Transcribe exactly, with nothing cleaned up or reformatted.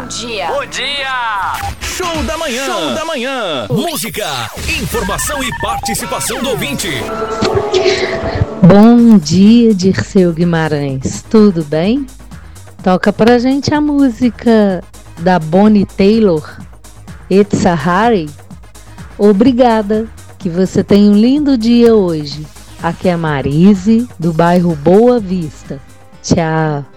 Bom dia. Bom dia. Show da manhã. Show da manhã. Música, informação e participação do ouvinte. Bom dia, Dirceu Guimarães. Tudo bem? Toca pra gente a música da Bonnie Taylor, It's a Hurry. Obrigada. Que você tenha um lindo dia hoje. Aqui é a Marise, do bairro Boa Vista. Tchau.